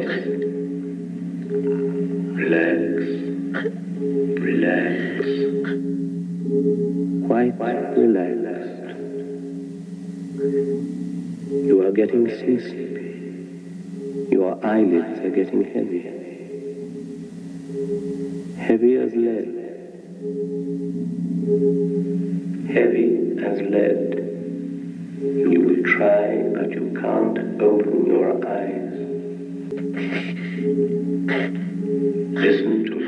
Rest. Relax. Relax. Quite relaxed. You are getting sleepy. Your eyelids are getting heavy. Heavy as lead. Heavy as lead. You will try, but you can't open your eyes. Listen to